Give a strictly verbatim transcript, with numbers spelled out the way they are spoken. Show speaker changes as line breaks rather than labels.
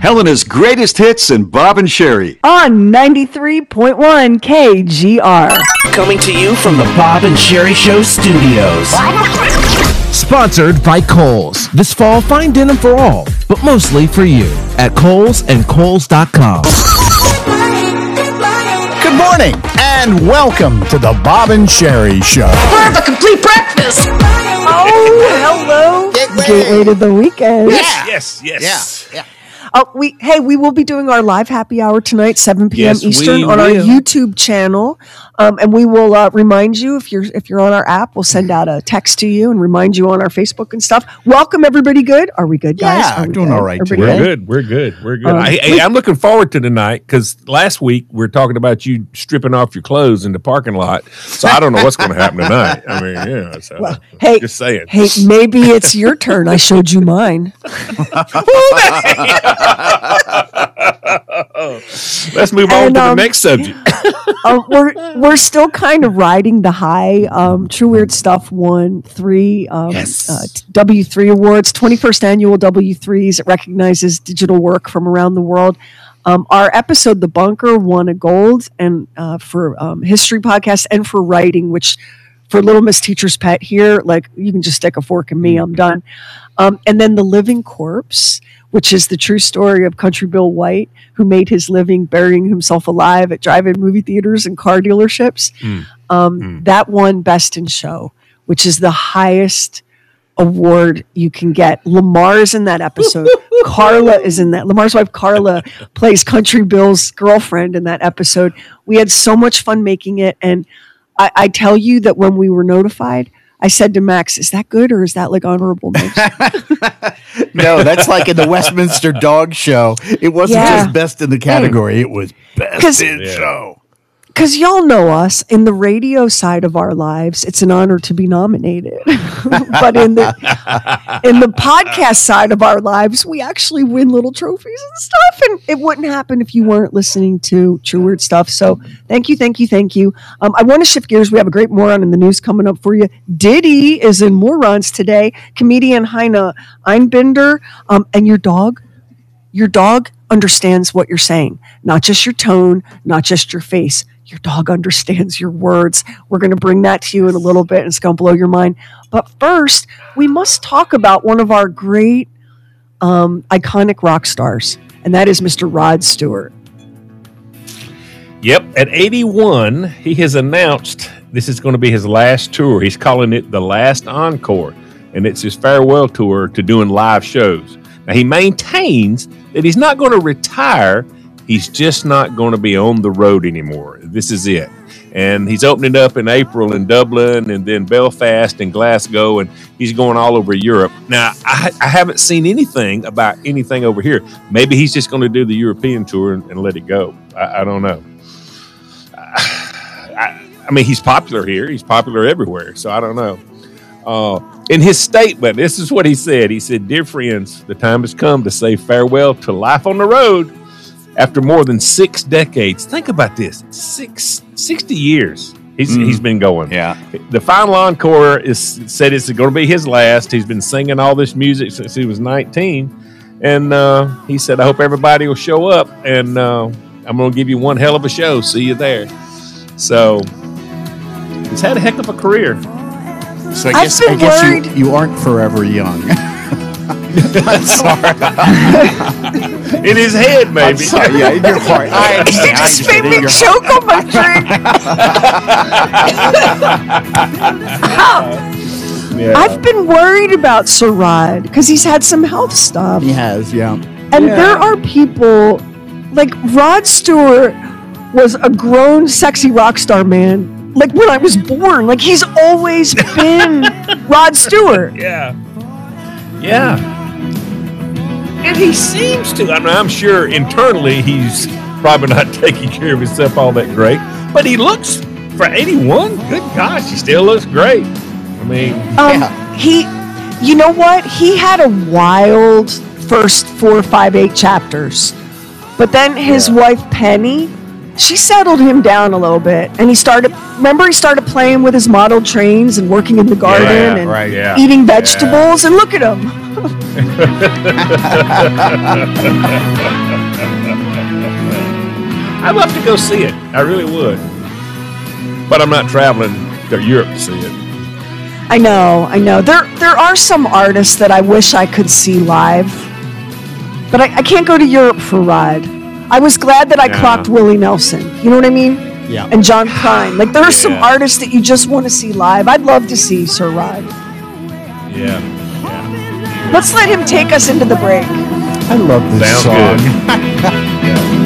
Helena's greatest hits and Bob and Sherry.
On ninety-three point one K G R.
Coming to you from the Bob and Sherry Show studios.
Sponsored by Kohl's. This fall, find denim for all, but mostly for you at Kohl's and Kohl's dot com.
Good morning and welcome to the Bob and Sherry Show.
We're the complete breakfast.
Oh, hello.
Gateway.
Gateway to the weekend.
Yes, yes, yes.
Yeah, yeah.
Oh, we hey, we will be doing our live happy hour tonight, seven p.m.
Yes,
Eastern,
we
on our
will.
YouTube channel, um, and we will uh, remind you if you're if you're on our app, we'll send out a text to you and remind you on our Facebook and stuff. Welcome, everybody. Good? Are we good, guys?
Yeah,
Are we
doing
good?
all right
Everybody
We're
today.
good?
good. We're good. We're good.
Um,
I, hey, I'm looking forward to tonight because last week we are talking about you stripping off your clothes in the parking lot. So I don't know what's going to happen tonight. I mean, yeah. So,
Well, hey,
just saying.
hey, maybe it's your turn. I showed you mine.
Let's move on
And,
to
um,
the next subject.
uh, we're we're still kind of riding the high. Um, True Weird Stuff won three um,
Yes.
uh, W three awards, twenty-first annual W threes. It recognizes digital work from around the world. Um, our episode, The Bunker, won a gold, and uh, for um, history podcast and for writing, which for Little Miss Teacher's Pet here, like you can just stick a fork in me, I'm done. Um, and then The Living Corpse, which is the true story of Country Bill White, who made his living burying himself alive at drive-in movie theaters and car dealerships.
Mm.
Um,
Mm.
That won Best in Show, which is the highest award you can get. Lamar's in that episode. Carla is in that. Lamar's wife, Carla, plays Country Bill's girlfriend in that episode. We had so much fun making it. And I, I tell you that when we were notified, I said to Max, is that good or is that like honorable mention?
No, that's like in the Westminster Dog Show. It wasn't
Yeah.
just best in the category, it was best
'Cause-
in
Yeah.
show.
Because y'all know us in the radio side of our lives, it's an honor to be nominated. But in the in the podcast side of our lives, we actually win little trophies and stuff. And it wouldn't happen if you weren't listening to True Weird Stuff. So thank you, thank you, thank you. Um, I want to shift gears. We have a great moron in the news coming up for you. Diddy is in morons today. Comedian Heine Einbinder, um, and your dog. Your dog understands what you're saying, not just your tone, not just your face. Your dog understands your words. We're going to bring that to you in a little bit, and it's going to blow your mind. But first, we must talk about one of our great, um, iconic rock stars, and that is Mister Rod Stewart.
Yep. At eighty-one, he has announced this is going to be his last tour. He's calling it the Last Encore, and it's his farewell tour to doing live shows. Now, he maintains that he's not going to retire. He's just not going to be on the road anymore. This is it. And he's opening up in April in Dublin and then Belfast and Glasgow, and he's going all over Europe. Now, I, I haven't seen anything about anything over here. Maybe he's just going to do the European tour and, and let it go. I, I don't know. I, I mean, he's popular here. He's popular everywhere, so I don't know. Uh, in his statement, this is what he said. He said, "Dear friends, the time has come to say farewell to life on the road. After more than six decades," think about this, six, sixty years he's,
Mm.
he's been going.
Yeah.
The final encore is said it's going to be his last. He's been singing all this music since he was nineteen. And uh, he said, "I hope everybody will show up, and uh, I'm going to give you one hell of a show. See you there." So he's had a heck of a career.
So I
I've
guess,
been
I guess
worried-
you, you aren't forever young. I'm sorry.
In his head,
I'm
maybe.
sorry. Yeah, in your heart. I understand.
You
I
just made
understand. In
me
your heart.
choke on my drink.
Yeah.
I've been worried about Sir Rod because he's had some health stuff.
He has, yeah.
And
Yeah.
there are people like Rod Stewart was a grown, sexy rock star man. Like when I was born, like he's always been Rod Stewart.
Yeah. Yeah. And he seems to. I mean, I'm sure internally he's probably not taking care of himself all that great. But he looks, for eighty-one, good gosh, he still looks great. I mean,
Um,
Yeah.
He, you know what? He had a wild first four, five, eight chapters. But then his
Yeah.
wife, Penny, she settled him down a little bit. And he started, remember he started playing with his model trains and working in the garden
Yeah,
and
right.
yeah.
eating vegetables. And look at him.
I'd love to go see it. I really would. But I'm not traveling to Europe to see it.
I know, I know. There there are some artists that I wish I could see live, but I, I can't go to Europe for a ride. I was glad that I
Yeah.
clocked Willie Nelson. You know what I mean?
Yeah.
And John Prine. Like, there are some
Yeah.
artists that you just want to see live. I'd love to see Sir Rod.
Yeah. Yeah.
Let's let him take us into the break.
I love this
Sounds
song.
good. Yeah.